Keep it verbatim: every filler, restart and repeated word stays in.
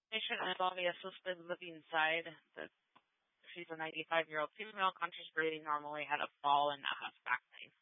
Patient is obviously been living inside. The, she's a ninety-five-year-old female, conscious breathing normally, had a fall and now has back pain.